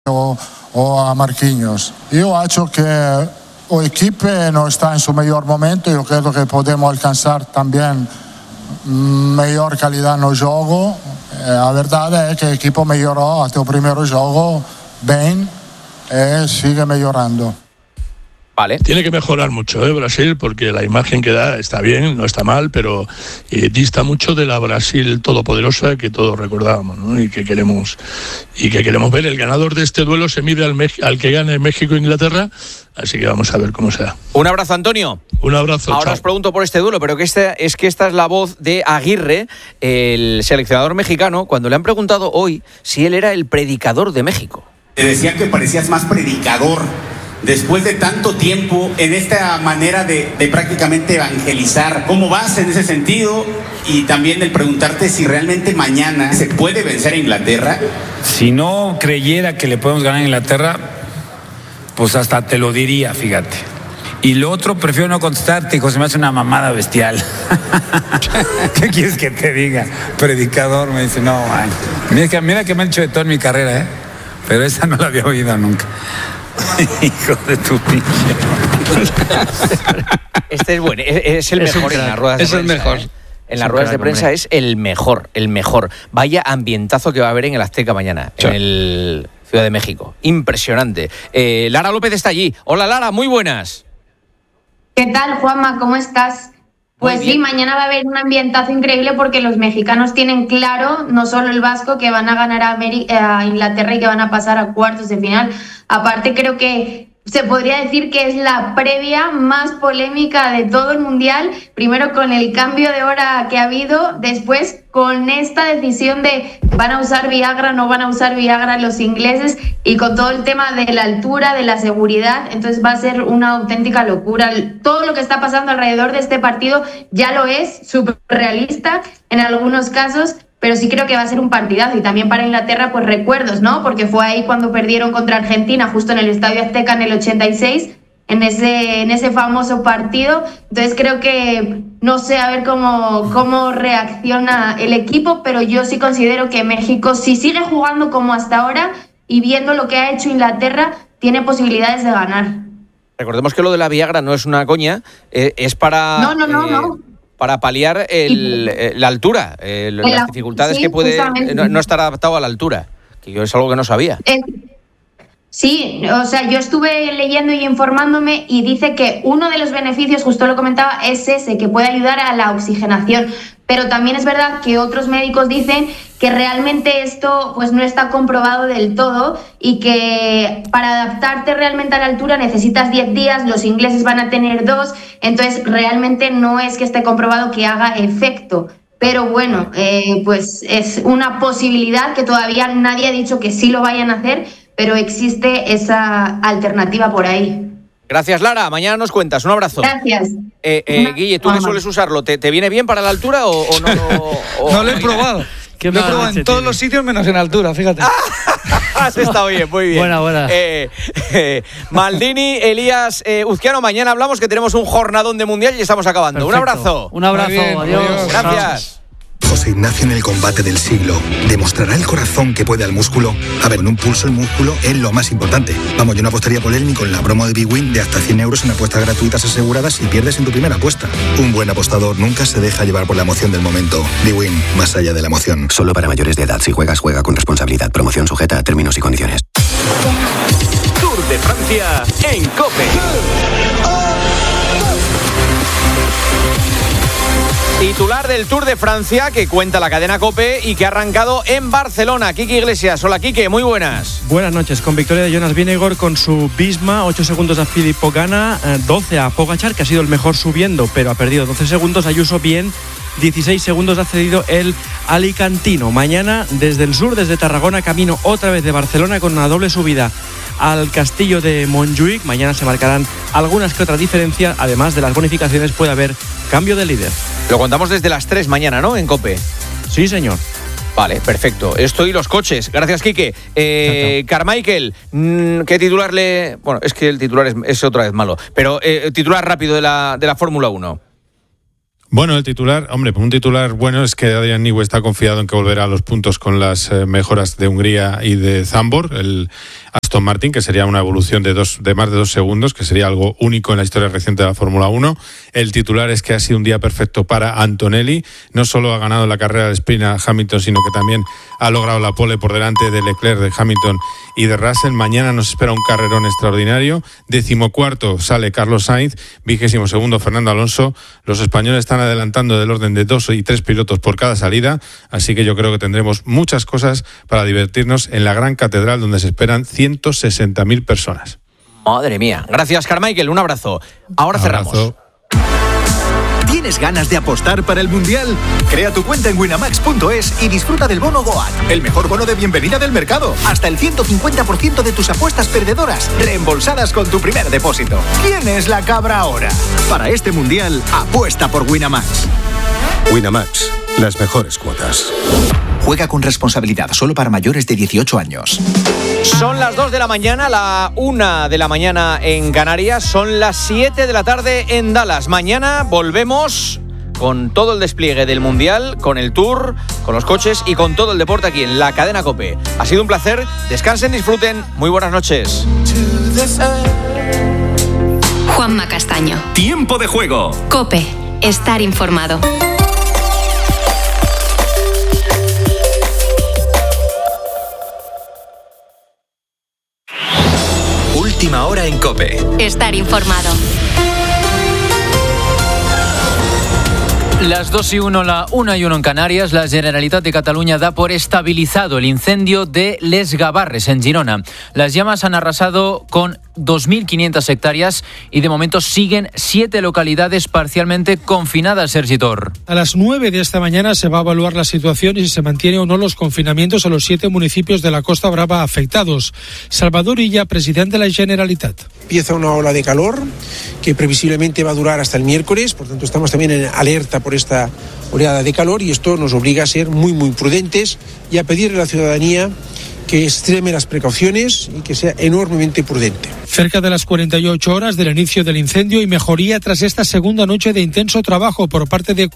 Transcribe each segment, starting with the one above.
o a Marquinhos. Io acho che o equipe non sta in suo miglior momento, io credo che potremo alcanzar también mejor calidad no jogo. La verdad es que el equipo mejoró hasta el primer juego bien y sigue mejorando. Vale. Tiene que mejorar mucho, Brasil, porque la imagen que da está bien, no está mal, pero dista mucho de la Brasil todopoderosa que todos recordábamos, ¿no? y que queremos ver. El ganador de este duelo se mide al que gane México-Inglaterra, así que vamos a ver cómo será. Un abrazo, Antonio. Un abrazo. Ahora chao. os pregunto por este duelo, pero que esta es la voz de Aguirre, el seleccionador mexicano, cuando le han preguntado hoy si él era el predicador de México. Te decían que parecías más predicador. Después de tanto tiempo en esta manera de prácticamente evangelizar, ¿cómo vas en ese sentido? Y también el preguntarte si realmente mañana se puede vencer a Inglaterra. Si no creyera que le podemos ganar a Inglaterra, pues hasta te lo diría, fíjate. Y lo otro, prefiero no contestarte, hijo, se me hace una mamada bestial. ¿Qué quieres que te diga? Predicador, me dice, no, man. Mira que me han hecho de todo en mi carrera, pero esa no la había oído nunca. Hijo de tu pinche. Este es bueno, es el mejor en las ruedas de prensa. Es el mejor. En las ruedas de prensa es el mejor. Vaya ambientazo que va a haber en el Azteca mañana, en el Ciudad de México. Impresionante. Lara López está allí. Hola, Lara, muy buenas. ¿Qué tal, Juanma? ¿Cómo estás? Pues sí, mañana va a haber un ambientazo increíble porque los mexicanos tienen claro, no solo el vasco, que van a ganar a Inglaterra y que van a pasar a cuartos de final. Aparte, creo que se podría decir que es la previa más polémica de todo el Mundial, primero con el cambio de hora que ha habido, después con esta decisión de van a usar Viagra, no van a usar Viagra los ingleses, y con todo el tema de la altura, de la seguridad. Entonces va a ser una auténtica locura. Todo lo que está pasando alrededor de este partido ya lo es, súper realista en algunos casos, pero sí creo que va a ser un partidazo. Y también para Inglaterra, pues recuerdos, ¿no? Porque fue ahí cuando perdieron contra Argentina, justo en el Estadio Azteca en el 86, en ese famoso partido. Entonces creo que, no sé, a ver cómo reacciona el equipo, pero yo sí considero que México, si sigue jugando como hasta ahora y viendo lo que ha hecho Inglaterra, tiene posibilidades de ganar. Recordemos que lo de la Viagra no es una coña, es para... No. Para paliar la altura, las dificultades que puede no estar adaptado a la altura, que yo es algo que no sabía. Sí, o sea, yo estuve leyendo y informándome y dice que uno de los beneficios, justo lo comentaba, es ese, que puede ayudar a la oxigenación. Pero también es verdad que otros médicos dicen que realmente esto pues no está comprobado del todo y que para adaptarte realmente a la altura necesitas 10 días, los ingleses van a tener 2, entonces realmente no es que esté comprobado que haga efecto. Pero bueno, pues es una posibilidad que todavía nadie ha dicho que sí lo vayan a hacer, pero existe esa alternativa por ahí. Gracias, Lara. Mañana nos cuentas. Un abrazo. Gracias. Guille, ¿tú que sueles usarlo? ¿Te viene bien para la altura o no? No lo he probado. Lo he probado en todos los sitios menos en altura, fíjate. Has estado bien, muy bien. Buena. Maldini, Elías, Uzquiano, mañana hablamos que tenemos un jornadón de Mundial y estamos acabando. Perfecto. Un abrazo. Un abrazo, bien, adiós. Gracias. José Ignacio en el combate del siglo. ¿Demostrará el corazón que puede al músculo? A ver, en un pulso el músculo es lo más importante. Vamos, yo no apostaría por él ni con la promo de BWin de hasta 100 euros en apuestas gratuitas aseguradas si pierdes en tu primera apuesta. Un buen apostador nunca se deja llevar por la emoción del momento. BWin, más allá de la emoción. Solo para mayores de edad. Si juegas, juega con responsabilidad. Promoción sujeta a términos y condiciones. Tour de Francia en COPE. Titular del Tour de Francia que cuenta la cadena COPE y que ha arrancado en Barcelona. Quique Iglesias. Hola, Quique, muy buenas. Buenas noches. Con victoria de Jonas Vingegaard con su Visma, 8 segundos a Filippo Ganna, 12 a Pogačar, que ha sido el mejor subiendo, pero ha perdido 12 segundos. Ayuso bien, 16 segundos ha cedido el alicantino. Mañana, desde el sur, desde Tarragona, camino otra vez de Barcelona con una doble subida al castillo de Montjuïc. Mañana se marcarán algunas que otras diferencias. Además de las bonificaciones, puede haber cambio de líder. Lo contamos desde las 3 mañana, ¿no? En COPE. Sí, señor. Vale, perfecto. Esto y los coches. Gracias, Quique. Carmichael, ¿qué titular le...? Bueno, es que el titular es otra vez malo. Pero titular rápido de la Fórmula 1. Bueno, el titular, un titular bueno es que Adrian Newey está confiado en que volverá a los puntos con las mejoras de Hungría y de Zandvoort, el Aston Martin, que sería una evolución de más de 2 segundos, que sería algo único en la historia reciente de la Fórmula 1. El titular es que ha sido un día perfecto para Antonelli. No solo ha ganado la carrera de sprint a Hamilton, sino que también ha logrado la pole por delante de Leclerc, de Hamilton y de Russell. Mañana nos espera un carrerón extraordinario. 14º sale Carlos Sainz, 22º Fernando Alonso. Los españoles están adelantando del orden de 2 y 3 pilotos por cada salida, así que yo creo que tendremos muchas cosas para divertirnos en la gran catedral, donde se esperan 160.000 personas. Madre mía. Gracias, Carmichael. Un abrazo. Ahora cerramos. ¿Tienes ganas de apostar para el Mundial? Crea tu cuenta en winamax.es y disfruta del bono GOAT, el mejor bono de bienvenida del mercado. Hasta el 150% de tus apuestas perdedoras, reembolsadas con tu primer depósito. ¿Quién es la cabra ahora? Para este Mundial, apuesta por Winamax. Winamax, las mejores cuotas. Juega con responsabilidad, solo para mayores de 18 años. Son las 2 de la mañana, la 1 de la mañana en Canarias, son las 7 de la tarde en Dallas. Mañana volvemos con todo el despliegue del Mundial, con el Tour, con los coches y con todo el deporte aquí en la cadena COPE. Ha sido un placer, descansen, disfruten, muy buenas noches. Juanma Castaño. Tiempo de juego. COPE, estar informado. Última hora en COPE. Estar informado. Las 2:01, la 1:01 en Canarias. La Generalitat de Cataluña da por estabilizado el incendio de Les Gavarres, en Girona. Las llamas han arrasado con 2.500 hectáreas y de momento siguen 7 localidades parcialmente confinadas, Sergi Tor. A las 9 de esta mañana se va a evaluar la situación y si se mantiene o no los confinamientos a los 7 municipios de la Costa Brava afectados. Salvador Illa, presidente de la Generalitat. Empieza una ola de calor que previsiblemente va a durar hasta el miércoles, por tanto estamos también en alerta por esta oleada de calor y esto nos obliga a ser muy prudentes y a pedirle a la ciudadanía que extreme las precauciones y que sea enormemente prudente. Cerca de las 48 horas del inicio del incendio y mejoría tras esta segunda noche de intenso trabajo por parte de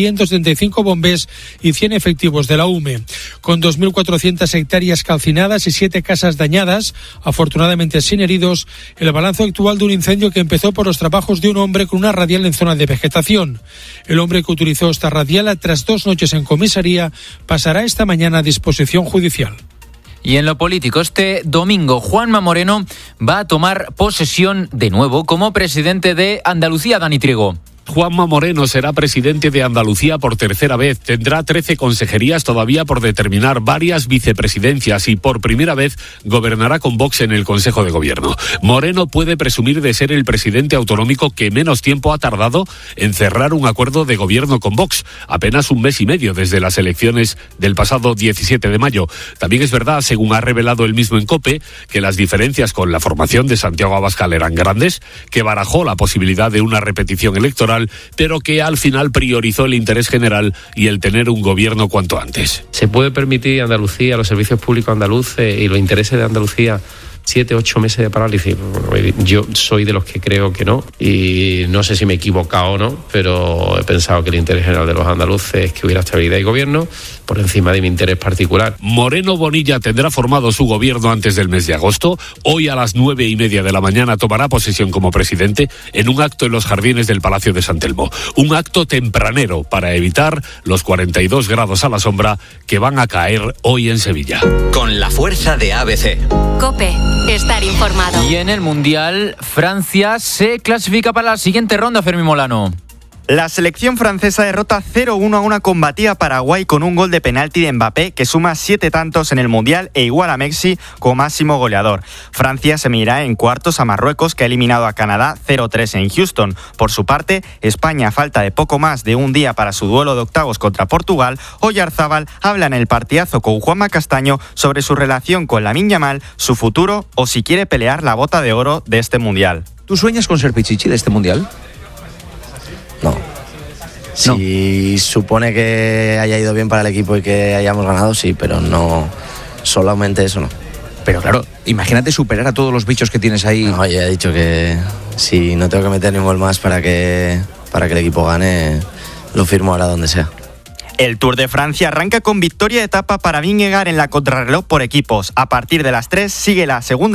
475 bombers y 100 efectivos de la UME. Con 2.400 hectáreas calcinadas y 7 casas dañadas, afortunadamente sin heridos, el balance actual de un incendio que empezó por los trabajos de un hombre con una radial en zona de vegetación. El hombre que utilizó esta radial tras 2 noches en comisaría pasará esta mañana a disposición judicial. Y en lo político, este domingo Juanma Moreno va a tomar posesión de nuevo como presidente de Andalucía. Dani Trigo. Juanma Moreno será presidente de Andalucía por tercera vez. Tendrá 13 consejerías todavía por determinar, varias vicepresidencias y por primera vez gobernará con Vox en el Consejo de Gobierno. Moreno puede presumir de ser el presidente autonómico que menos tiempo ha tardado en cerrar un acuerdo de gobierno con Vox, apenas un mes y medio desde las elecciones del pasado 17 de mayo. También es verdad, según ha revelado él mismo en COPE, que las diferencias con la formación de Santiago Abascal eran grandes, que barajó la posibilidad de una repetición electoral, pero que al final priorizó el interés general y el tener un gobierno cuanto antes. ¿Se puede permitir a Andalucía, a los servicios públicos andaluces y los intereses de Andalucía 7, 8 meses de parálisis? Yo soy de los que creo que no, y no sé si me he equivocado o no, pero he pensado que el interés general de los andaluces es que hubiera estabilidad y gobierno por encima de mi interés particular. Moreno Bonilla tendrá formado su gobierno antes del mes de agosto. Hoy a las 9:30 de la mañana tomará posesión como presidente en un acto en los jardines del Palacio de San Telmo. Un acto tempranero para evitar los 42 grados a la sombra que van a caer hoy en Sevilla. Con la fuerza de ABC. COPE, estar informado. Y en el Mundial, Francia se clasifica para la siguiente ronda, Fermín Molano. La selección francesa derrota 0-1 a una combatida Paraguay con un gol de penalti de Mbappé que suma 7 tantos en el Mundial e igual a Messi como máximo goleador. Francia se medirá en cuartos a Marruecos, que ha eliminado a Canadá 0-3 en Houston. Por su parte, España, a falta de poco más de un día para su duelo de octavos contra Portugal, Oyarzábal habla en el partidazo con Juanma Castaño sobre su relación con Lamine Yamal, su futuro o si quiere pelear la bota de oro de este Mundial. ¿Tú sueñas con ser Pichichi de este Mundial? No. Si supone que haya ido bien para el equipo y que hayamos ganado, sí, pero no, solamente eso no. Pero claro, imagínate superar a todos los bichos que tienes ahí. No, ya he dicho que si no tengo que meter ni un gol más para que el equipo gane, lo firmo ahora donde sea. El Tour de Francia arranca con victoria de etapa para Vingegaard en la contrarreloj por equipos. A partir de las 3 sigue la segunda